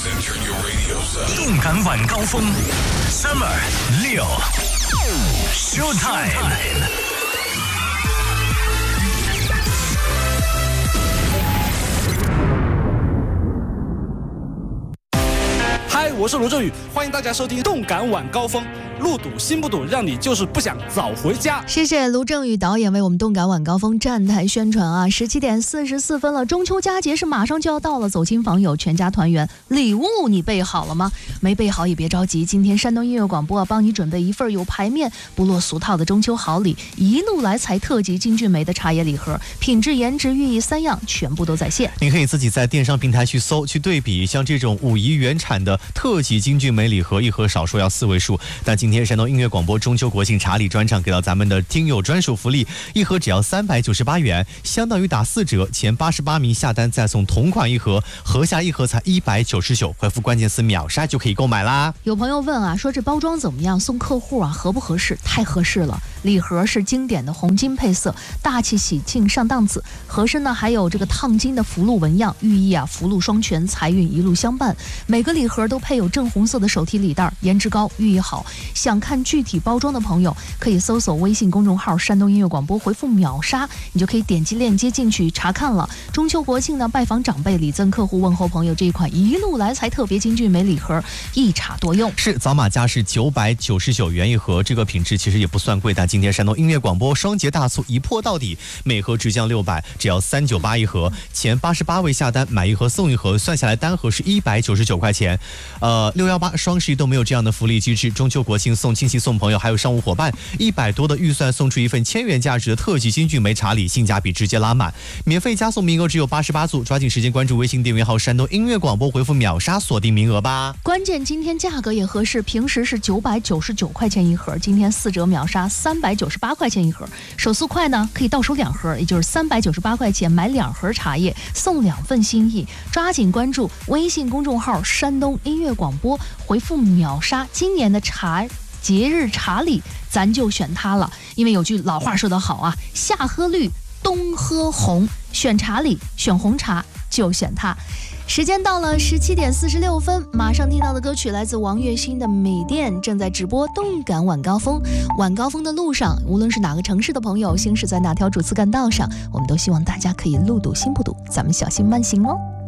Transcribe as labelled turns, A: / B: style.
A: 动感晚高峰 Summer 6 Showtime。
B: 嗨，我是罗振宇，欢迎大家收听《动感晚高峰》，路堵心不堵，让你就是不想早回家。
C: 谢谢卢正宇导演为我们《动感晚高峰》站台宣传啊！17点44分了，中秋佳节是马上就要到了，走亲访友，全家团圆，礼物你备好了吗？没备好也别着急，今天山东音乐广播啊，帮你准备一份有排面、不落俗套的中秋好礼，一路来财特级金骏眉的茶叶礼盒，品质、颜值、寓意3样全部都在线。
D: 你可以自己在电商平台去搜去对比，像这种武夷原产的特级金骏眉礼盒，一盒少说要4位数，但今天山东音乐广播中秋国庆茶礼专场给到咱们的听友专属福利，一盒只要398元，相当于打4折，前88名下单再送同款一盒，合下一盒才199，回复关键词秒杀就可以购买啦。
C: 有朋友问啊，说这包装怎么样？送客户啊合不合适？太合适了！礼盒是经典的红金配色，大气喜庆上档次。盒身呢还有这个烫金的福禄纹样，寓意啊福禄双全，财运一路相伴。每个礼盒都配有正红色的手提礼袋，颜值高，寓意好。想看具体包装的朋友，可以搜索微信公众号山东音乐广播，回复秒杀，你就可以点击链接进去查看了。中秋国庆呢，拜访长辈、礼赠客户、问候朋友，这一款一路来财特别金骏眉礼盒一插多用。
D: 是早马价是999元一盒，这个品质其实也不算贵，但今天山东音乐广播双节大促一破到底，每盒直降600，只要398一盒，前88位下单买一盒送一盒，算下来单盒是199块钱。618双十一都没有这样的福利机制，中秋国庆送亲戚送朋友还有商务伙伴，100多的预算送出一份1000元价值的特级金骏眉茶礼，性价比直接拉满，免费加送名额只有88组，抓紧时间关注微信订阅号山东音乐广播，回复秒杀锁定名额吧。
C: 关键今天价格也合适，平时是999块钱一盒，今天4折秒杀398块钱一盒，手速快呢可以到手2盒，也就是398块钱买2盒茶叶，送2份心意。抓紧关注微信公众号山东音乐广播，回复秒杀，今年的节日茶礼咱就选它了。因为有句老话说得好啊，夏喝绿冬喝红，选茶礼选红茶就选它。时间到了17点46分，马上听到的歌曲来自王栎鑫的《美店》，正在直播动感晚高峰。晚高峰的路上，无论是哪个城市的朋友，行驶在哪条主次干道上，我们都希望大家可以路堵心不堵，咱们小心慢行哦。